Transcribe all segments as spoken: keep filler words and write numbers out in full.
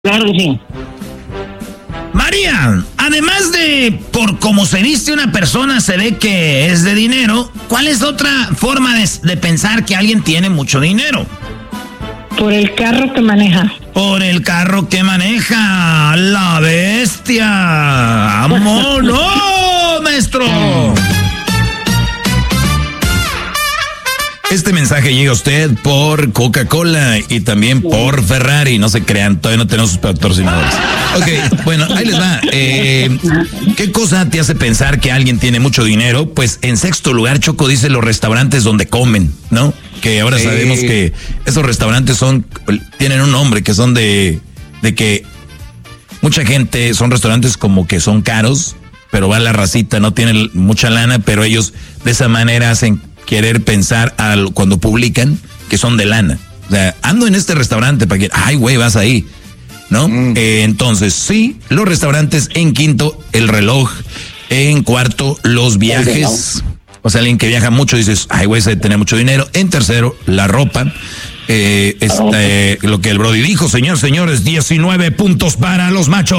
Claro que sí. María, además de por cómo se viste una persona se ve que es de dinero, ¿cuál es otra forma de, de pensar que alguien tiene mucho dinero? Por el carro que maneja. Por el carro que maneja. ¡La bestia! ¡Vámonos, maestro! Este mensaje llega a usted por Coca-Cola y también por Ferrari. No se crean, todavía no tenemos sus patrocinadores. Ok, bueno, ahí les va. Eh, ¿Qué cosa te hace pensar que alguien tiene mucho dinero? Pues en sexto lugar, Choco dice los restaurantes donde comen, ¿no? Que ahora sí. Sabemos que esos restaurantes son, tienen un nombre, que son de, de que mucha gente, son restaurantes como que son caros, pero va la racita, no tienen mucha lana, pero ellos de esa manera hacen querer pensar al, cuando publican que son de lana. O sea, ando en este restaurante para que, ay, güey, vas ahí, ¿no? Mm. Eh, entonces, sí, los restaurantes. En quinto, el reloj. En cuarto, los viajes. O sea, alguien que viaja mucho, dices, ay, güey, se tener mucho dinero. En tercero, la ropa. Eh, este, lo que el Brody dijo, señor, señores, diecinueve puntos para los machos.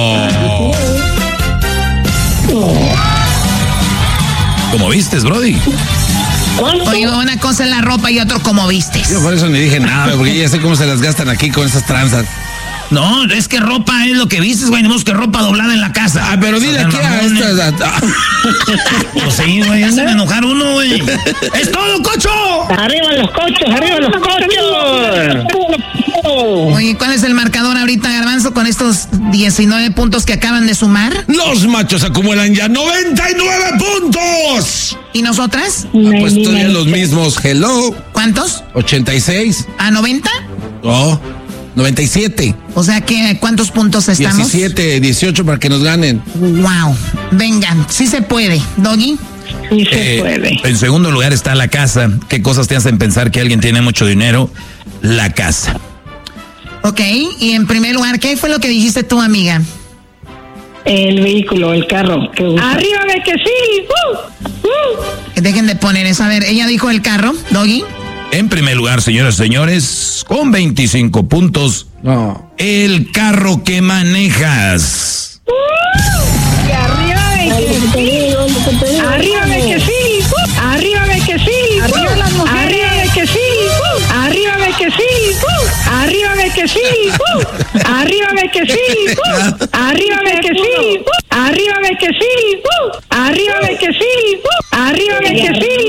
¿Cómo vistes, Brody? Oye, una cosa es la ropa y otro como vistes. Yo por eso ni dije nada, porque ya sé cómo se las gastan aquí con esas tranzas. No, es que ropa es lo que vistes, güey, tenemos que ropa doblada en la casa. Ah, pero dile aquí a estas... Pues sí, güey, ya se me enojar uno, güey. ¡Es todo, Cocho! ¡Arriba los cochos, arriba los cochos! Oye, ¿cuál es el marcador ahorita, Garbanzo, con estos diecinueve puntos que acaban de sumar? Los machos acumulan ya noventa y nueve puntos. ¿Y nosotras? Ah, pues todavía los mismos, hello. ¿Cuántos? ochenta y seis. ¿A noventa? No, noventa y siete. O sea que, ¿cuántos puntos estamos? diecisiete, dieciocho para que nos ganen. Wow, vengan, sí se puede, Doggy. Sí se eh, puede. En segundo lugar está la casa. ¿Qué cosas te hacen pensar que alguien tiene mucho dinero? La casa. Ok, y en primer lugar, ¿qué fue lo que dijiste tú, amiga? El vehículo, el carro. Que usa. ¡Arriba de que sí! ¡Uh! ¡Uh! Dejen de poner eso. A ver, ella dijo el carro, Doggy. En primer lugar, señoras y señores, con veinticinco puntos, no. El carro que manejas. ¡Uh! ¡Y arriba de que sí! ¡Arriba de que sí! ¡Uh! ¡Arriba de que sí! ¡Arriba las mujeres! ¡Arriba de que sí! ¡Uh! ¡Arriba de que sí! ¡Uh! ¡Arriba de que sí! ¡Uh! ¡Arriba de que sí! ¡Uh! ¡Arriba de que sí! ¡Uh! ¡Arriba de que sí! ¡Uh! ¡Arriba de que sí! ¡Uh! ¡Arriba de que sí!